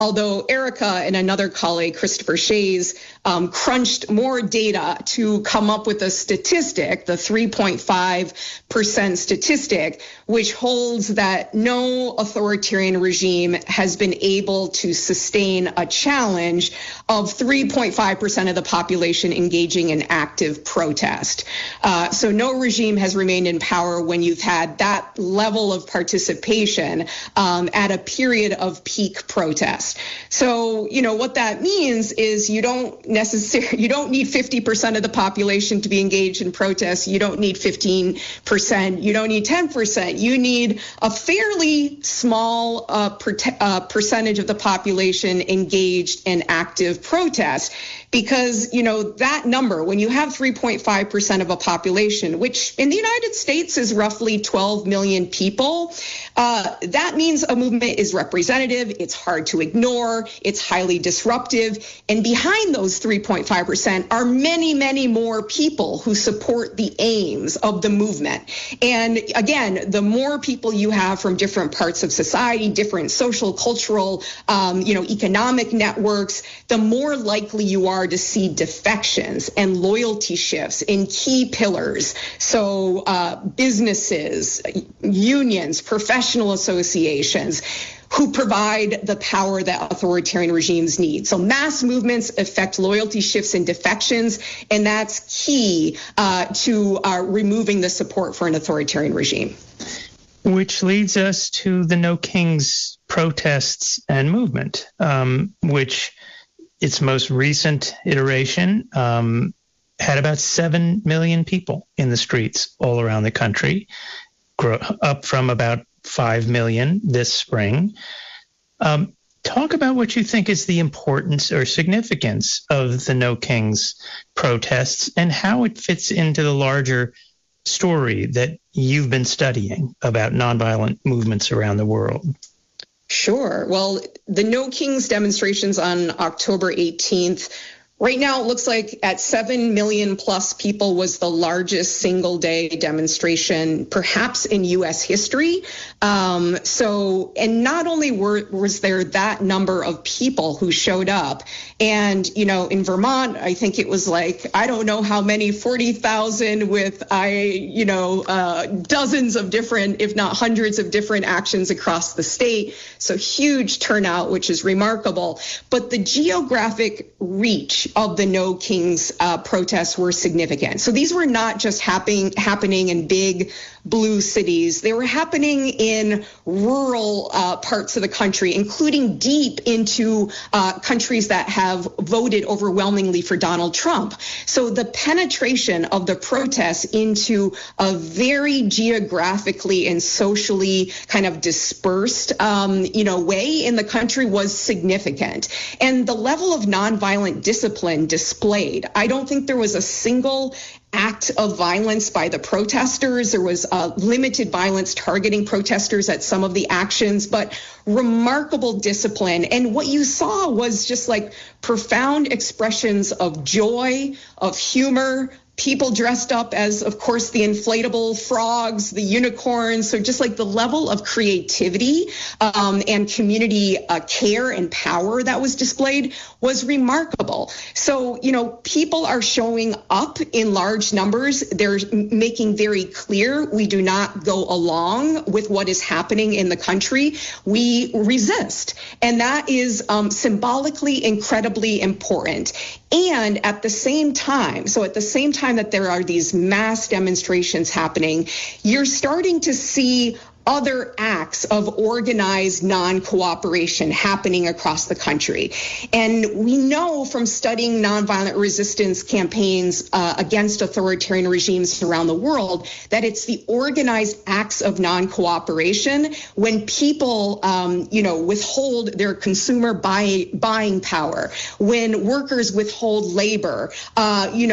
although Erica and another colleague, Christopher Shays, crunched more data to come up with a statistic, the 3.5% statistic, which holds that no authoritarian regime has been able to sustain a challenge of 3.5% of the population engaging in active protest. So no regime has remained in power when you've had that level of participation at a period of peak protest. So, what that means is you don't need 50% of the population to be engaged in protests. You don't need 15%. You don't need 10%. You need a fairly small percentage of the population engaged in active protest. Because, that number, when you have 3.5% of a population, which in the United States is roughly 12 million people, that means a movement is representative, it's hard to ignore, it's highly disruptive. And behind those 3.5% are many, many more people who support the aims of the movement. And again, the more people you have from different parts of society, different social, cultural, economic networks, the more likely you are to see defections and loyalty shifts in key pillars. So businesses, unions, professional associations who provide the power that authoritarian regimes need. So mass movements affect loyalty shifts and defections, and that's key to removing the support for an authoritarian regime. Which leads us to the No Kings protests and movement, which its most recent iteration had about 7 million people in the streets all around the country, up from about 5 million this spring. Talk about what you think is the importance or significance of the No Kings protests and how it fits into the larger story that you've been studying about nonviolent movements around the world. Sure. Well, the No Kings demonstrations on October 18th, right now it looks like at 7 million plus people was the largest single day demonstration, perhaps in U.S. history. And not only was there that number of people who showed up, and, in Vermont, I think it was like, I don't know how many, 40,000 with, dozens of different, if not hundreds of different actions across the state. So huge turnout, which is remarkable. But the geographic reach of the No Kings protests were significant. So these were not just happening in big blue cities. They were happening in rural parts of the country, including deep into countries that have voted overwhelmingly for Donald Trump. So the penetration of the protests into a very geographically and socially kind of dispersed, way in the country was significant. And the level of nonviolent discipline displayed, I don't think there was a single act of violence by the protesters. There was limited violence targeting protesters at some of the actions, but remarkable discipline. And what you saw was just like profound expressions of joy, of humor, people dressed up as, of course, the inflatable frogs, the unicorns. So just like the level of creativity and community care and power that was displayed was remarkable. So, people are showing up in large numbers. They're making very clear we do not go along with what is happening in the country. We resist. And that is symbolically incredibly important. And at the same time that there are these mass demonstrations happening, you're starting to see other acts of organized non-cooperation happening across the country. And we know from studying nonviolent resistance campaigns against authoritarian regimes around the world that it's the organized acts of non-cooperation when people, withhold their consumer buying power, when workers withhold labor,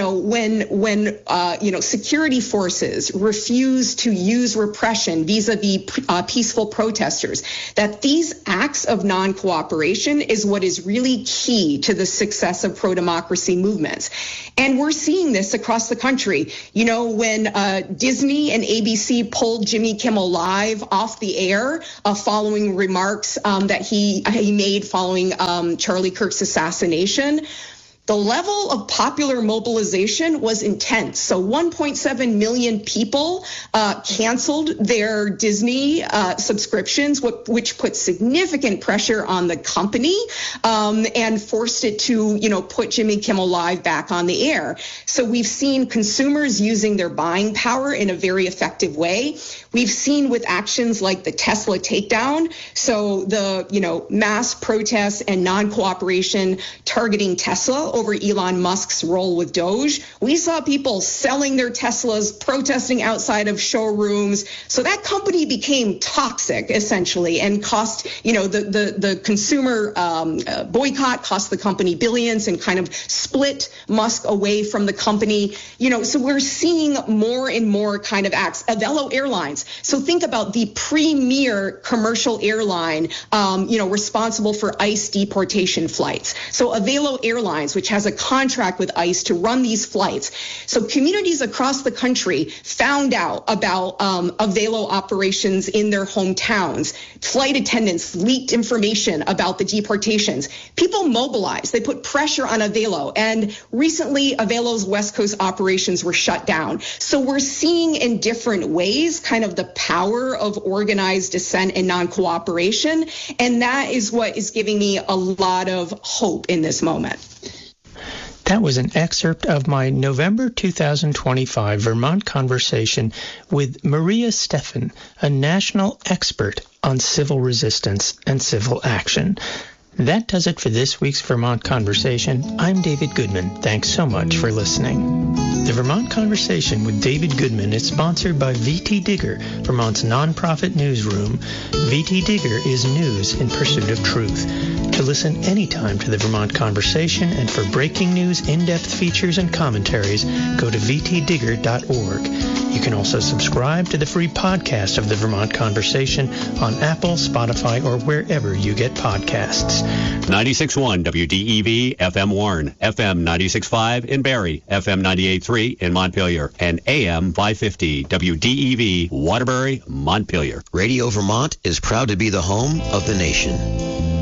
when security forces refuse to use repression vis-a-vis be peaceful protesters, that these acts of non-cooperation is what is really key to the success of pro-democracy movements. And we're seeing this across the country. You know, when Disney and ABC pulled Jimmy Kimmel Live off the air following remarks that he made following Charlie Kirk's assassination, the level of popular mobilization was intense. So 1.7 million people canceled their Disney subscriptions, which put significant pressure on the company and forced it to, you know, put Jimmy Kimmel Live back on the air. So we've seen consumers using their buying power in a very effective way. We've seen with actions like the Tesla takedown, so the, you know, mass protests and non-cooperation targeting Tesla over Elon Musk's role with Doge. We saw people selling their Teslas, protesting outside of showrooms. So that company became toxic, essentially, and cost, you know, the consumer boycott cost the company billions and kind of split Musk away from the company. You know, so we're seeing more and more kind of acts. Avelo Airlines. So think about the premier commercial airline, you know, responsible for ICE deportation flights. So Avelo Airlines, which has a contract with ICE to run these flights. So communities across the country found out about Avelo operations in their hometowns. Flight attendants leaked information about the deportations. People mobilized. They put pressure on Avelo. And recently, Avelo's West Coast operations were shut down. So we're seeing in different ways kind of the power of organized dissent and non-cooperation. And that is what is giving me a lot of hope in this moment. That was an excerpt of my November 2025 Vermont conversation with Maria Steffen, a national expert on civil resistance and civil action. That does it for this week's Vermont Conversation. I'm David Goodman. Thanks so much for listening. The Vermont Conversation with David Goodman is sponsored by VT Digger, Vermont's nonprofit newsroom. VT Digger is news in pursuit of truth. To listen anytime to the Vermont Conversation and for breaking news, in-depth features, and commentaries, go to vtdigger.org. You can also subscribe to the free podcast of the Vermont Conversation on Apple, Spotify, or wherever you get podcasts. 96.1 WDEV FM Warren, FM 96.5 in Barrie, FM 98.3 in Montpelier, and AM 550 WDEV Waterbury, Montpelier. Radio Vermont is proud to be the home of the nation.